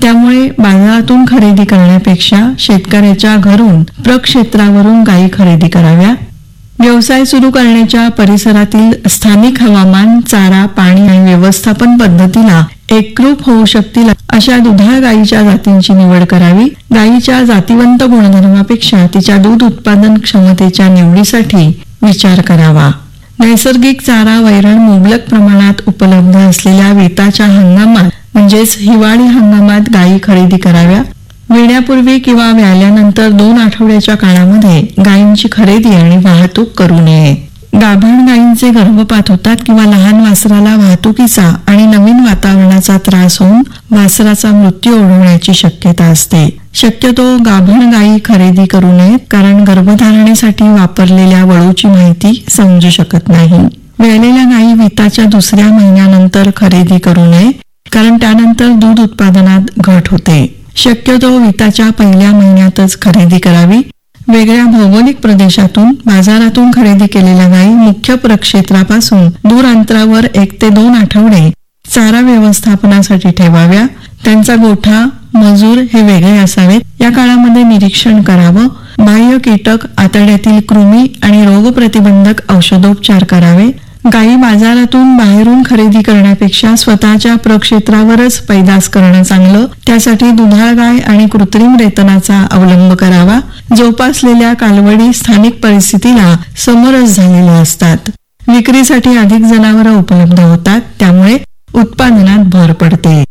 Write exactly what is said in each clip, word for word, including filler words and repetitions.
त्यामुळे बाजारातून खरेदी करण्यापेक्षा शेतकऱ्याच्या घरून प्रक्षेत्रावरून गायी खरेदी कराव्या. व्यवसाय सुरू करण्याच्या परिसरातील स्थानिक हवामान, चारा, पाणी आणि व्यवस्थापन पद्धतीला एकरूप होऊ शकतील अशा दुधाळ गायीच्या जातींची निवड करावी. गायीच्या जातीवंत गुणधर्मापेक्षा तिच्या दूध उत्पादन क्षमतेच्या निवडीसाठी विचार करावा. नैसर्गिक चारा, वैरण मुबलक प्रमाणात उपलब्ध असलेल्या वेताच्या हंगामात म्हणजेच हिवाळी हंगामात गायी खरेदी कराव्या. विण्यापूर्वी किंवा व्याल्यानंतर दोन आठवड्याच्या काळामध्ये गायींची खरेदी आणि वाहतूक करू नये. गाभण गायींचे गर्भपात होतात किंवा लहान वासराला वाहतुकीचा आणि नवीन वातावरणाचा त्रास होऊन वासराचा मृत्यू ओढवण्याची शक्यता असते. शक्यतो गाभण गायी खरेदी करू नयेत, कारण गर्भधारणेसाठी वापरलेल्या वळूची माहिती समजू शकत नाही. वेळलेल्या गायी विताच्या दुसऱ्या महिन्यानंतर खरेदी करू नये, कारण त्यानंतर दूध उत्पादनात घट होते. शक्यतो विताच्या पहिल्या महिन्यातच खरेदी करावी. वेगळ्या भौगोलिक प्रदेशातून बाजारातून खरेदी केलेल्या गायी मुख्य प्रक्षेत्रापासून दूर अंतरावर एक ते दोन आठवडे चारा व्यवस्थापनासाठी ठेवाव्या. त्यांचा गोठा, मजूर हे वेगळे असावेत. या काळामध्ये निरीक्षण करावं. बाह्य कीटक, आतड्यातील कृमी आणि रोगप्रतिबंधक औषधोपचार करावे. गायी बाजारातून बाहेरून खरेदी करण्यापेक्षा स्वतःच्या प्रक्षेत्रावरच पैदास करणं चांगलं. त्यासाठी दुधाळ गाय आणि कृत्रिम रेतनाचा अवलंब करावा. जोपासलेल्या कालवडी स्थानिक परिस्थितीला समरस झालेल्या असतात. विक्रीसाठी अधिक जनावरं उपलब्ध होतात, त्यामुळे उत्पादनात भर पडते.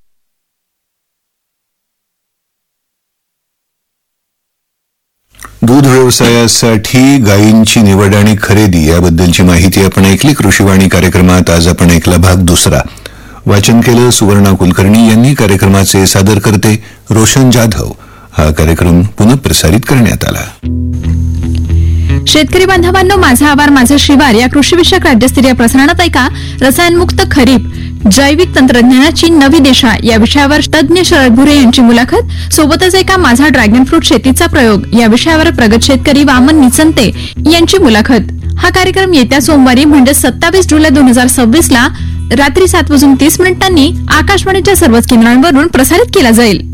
दूध व्यवसायासाठी गायींची निवड आणि खरेदी याबद्दलची माहिती आपण ऐकली. कृषीवाणी कार्यक्रमात आज आपण ऐकला भाग दुसरा. वाचन केलं सुवर्णा कुलकर्णी यांनी. कार्यक्रमाचे सादरकर्ते रोशन जाधव. हा कार्यक्रम पुनः प्रसारित करण्यात आला. शेतकरी बांधवांनो, माझा आवार माझा शिवार या कृषीविषयक राज्यस्तरीय प्रसारणात ऐका रसायनमुक्त खरीप, जैविक तंत्रज्ञानाची नवी दिशा या विषयावर तज्ज्ञ शरद भुरे यांची मुलाखत. सोबतच एका माझा ड्रॅगन फ्रूट शेतीचा प्रयोग या विषयावर प्रगत शेतकरी वामन निचंते यांची मुलाखत. हा कार्यक्रम येत्या सोमवारी म्हणजे सत्तावीस जुलै दोन हजार सव्वीस ला रात्री सात वाजून तीस मिनिटांनी आकाशवाणीच्या सर्वच केंद्रांवरून प्रसारित केला जाईल.